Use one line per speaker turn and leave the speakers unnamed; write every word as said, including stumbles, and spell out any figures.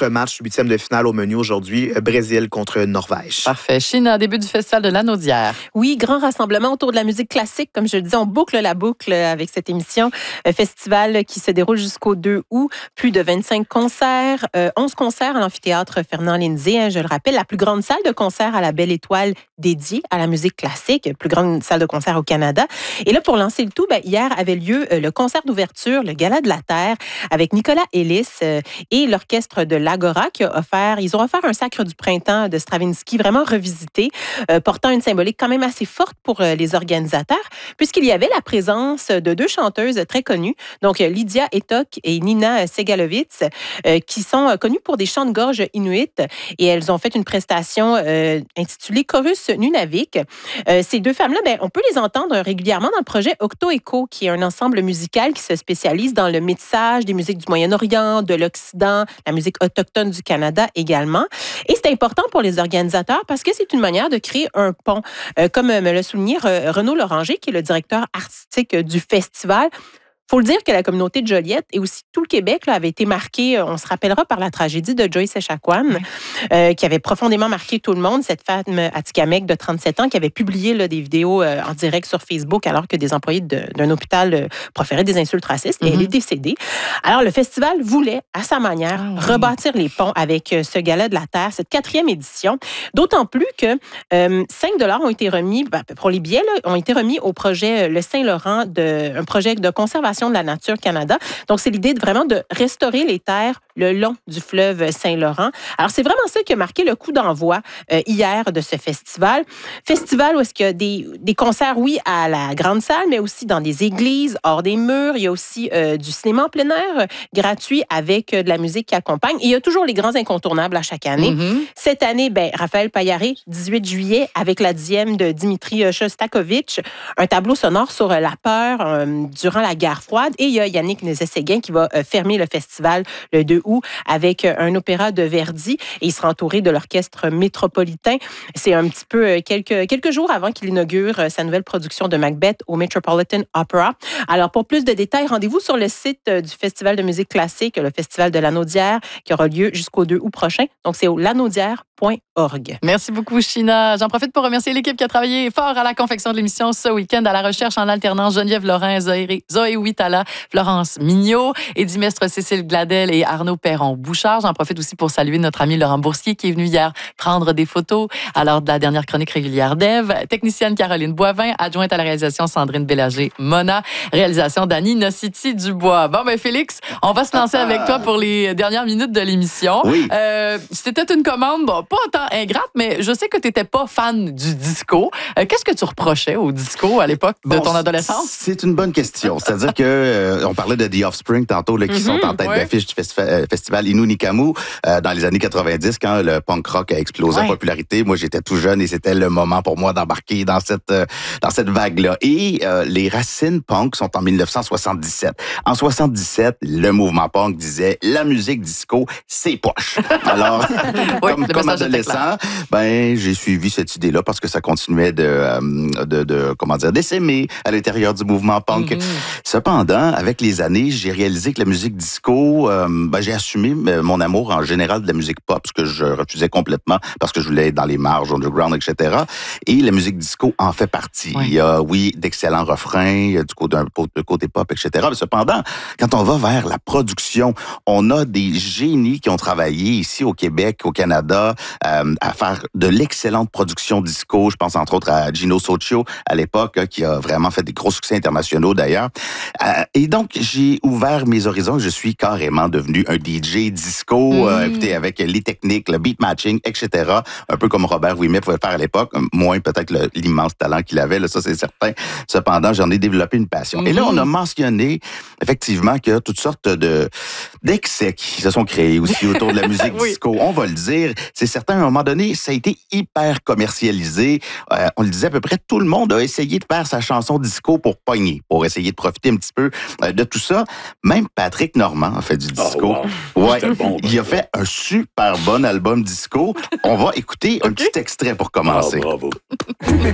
autre match, huitième de finale au menu aujourd'hui, Brésil contre Norvège.
Parfait. Chine, début du festival de l'Anaudière.
Oui, grand rassemblement autour de la musique classique. Comme je le disais, on boucle la boucle avec cette émission. Un festival qui se déroule jusqu'au deux août. Plus de vingt-cinq concerts, euh, onze concerts à l'amphithéâtre Fernand Lindsay. Hein, je le rappelle, la plus grande salle de concert à la Belle Étoile dédiée à la musique classique, plus grande salle de concert au Canada. Et là, pour lancer le tout, ben, hier avait lieu euh, le concert d'ouverture, le Gala de la Terre, avec Nicolas Ellis euh, et l'orchestre de l'Agora qui a offert, ils ont offert un Sacre du printemps de Stravinsky vraiment revisité, euh, portant une symbolique quand même assez forte pour euh, les organisateurs, puisqu'il y avait la présence de deux chanteuses très connues, donc Lydia Etok et Nina Segalovitz, euh, qui sont euh, connues pour des chants de gorge inuits, et elles ont fait une prestation euh, intitulée Chorus Nunavik. Euh, ces deux femmes-là, ben, on peut les entendre régulièrement dans le projet Octo Echo, qui est un ensemble musical qui se spécialise dans le métissage des musiques du Moyen-Orient, de l'Occident, la musique autochtone du Canada également. Et c'est important pour les organisateurs parce que c'est une manière de créer un pont. Euh, comme me l'a souligné Renaud Loranger, qui est le directeur artistique du festival. Il faut le dire que la communauté de Joliette et aussi tout le Québec là, avait été marqué, on se rappellera, par la tragédie de Joyce Echaquan, oui. euh, qui avait profondément marqué tout le monde, cette femme atikamekw de trente-sept ans qui avait publié là, des vidéos euh, en direct sur Facebook alors que des employés de, d'un hôpital euh, proféraient des insultes racistes, mm-hmm. et elle est décédée. Alors, le festival voulait, à sa manière, oh, oui. rebâtir les ponts avec euh, ce Gala de la Terre, cette quatrième édition, d'autant plus que euh, cinq dollars ont été remis, ben, pour les billets, là, ont été remis au projet Le Saint-Laurent, de, un projet de conservation de la nature Canada. Donc, c'est l'idée de vraiment de restaurer les terres le long du fleuve Saint-Laurent. Alors, c'est vraiment ça qui a marqué le coup d'envoi euh, hier de ce festival. Festival où est-ce qu'il y a des, des concerts, oui, à la grande salle, mais aussi dans des églises, hors des murs. Il y a aussi euh, du cinéma en plein air euh, gratuit avec euh, de la musique qui accompagne. Et il y a toujours les grands incontournables à chaque année. Mm-hmm. Cette année, ben, Raphaël Paillaré, dix-huit juillet, avec la dième de Dimitri Shostakovich, un tableau sonore sur la peur euh, durant la guerre froide. Et il y a Yannick Nézet-Séguin qui va euh, fermer le festival le deux août avec euh, un opéra de Verdi. Et il sera entouré de l'orchestre métropolitain. C'est un petit peu euh, quelques, quelques jours avant qu'il inaugure euh, sa nouvelle production de Macbeth au Metropolitan Opera. Alors, pour plus de détails, rendez-vous sur le site euh, du Festival de musique classique, le Festival de l'Anaudière, qui aura lieu jusqu'au deux août prochain. Donc, c'est au lanaudière point org.
Merci beaucoup, China. J'en profite pour remercier l'équipe qui a travaillé fort à la confection de l'émission ce week-end, à la recherche en alternance, Geneviève Lorrain, Zoé, Zoé Huitala, Florence Mignot, Eddie Mestre, Cécile Gladel et Arnaud Perron-Bouchard. J'en profite aussi pour saluer notre ami Laurent Boursier qui est venu hier prendre des photos à l'heure de la dernière chronique régulière d'Ève. Technicienne Caroline Boivin, adjointe à la réalisation Sandrine Bélanger-Mona, réalisation Dany Nocity-Dubois. Bon, ben Félix, on va se lancer avec toi pour les dernières minutes de l'émission.
Oui.
Euh, c'était une commande, bon, pas autant ingrate, mais je sais que tu n'étais pas fan du disco. Euh, qu'est-ce que tu reprochais au disco à l'époque de bon, ton adolescence?
C'est une bonne question. C'est-à-dire que euh, on parlait de The Offspring tantôt, là, qui mm-hmm, sont en tête ouais. d'affiche du festi- festival Innu Nikamu euh, dans les années quatre-vingt-dix, quand le punk rock a explosé ouais. en popularité. Moi, j'étais tout jeune et c'était le moment pour moi d'embarquer dans cette euh, dans cette vague-là. Et euh, les racines punk sont en dix-neuf cent soixante-dix-sept. En soixante-dix-sept, le mouvement punk disait la musique disco, c'est poche. Alors,
oui,
comme, comme adolescent, ben j'ai suivi cette idée-là parce que ça continuait de, euh, de, de comment dire, d'essaimer à l'intérieur du mouvement punk. Mm-hmm. Cependant, avec les années, j'ai réalisé que la musique disco, euh, ben j'ai assumé mon amour en général de la musique pop, ce que je refusais complètement parce que je voulais être dans les marges, underground, et cetera. Et la musique disco en fait partie. Oui. Il y a, oui, d'excellents refrains du côté, d'un côté pop, et cetera. Mais cependant, quand on va vers la production, on a des génies qui ont travaillé ici au Québec, au Canada, euh, à faire de l'excellente production disco. Je pense entre autres à Gino Soccio à l'époque, hein, qui a vraiment fait des gros succès internationaux d'ailleurs. Euh, et donc, j'ai ouvert mes horizons. Je suis carrément devenu un D J disco, mmh. euh, écoutez, avec les techniques, le beat matching, et cetera. Un peu comme Robert Ouimet pouvait le faire à l'époque, moins peut-être le, l'immense talent qu'il avait, là, ça c'est certain. Cependant, j'en ai développé une passion. Mmh. Et là, on a mentionné effectivement qu'il y a toutes sortes de d'excès qui se sont créés aussi autour de la musique oui. disco. On va le dire, c'est certain, à un moment donné, ça a été hyper commercialisé. Euh, on le disait, à peu près tout le monde a essayé de faire sa chanson disco pour pogner, pour essayer de profiter un petit peu euh, de tout ça. Même Patrick Normand a fait du disco.
Oh, wow.
Ouais, bon, il a fait un super bon album disco. On va écouter okay. un petit extrait pour commencer.
Oh, bravo.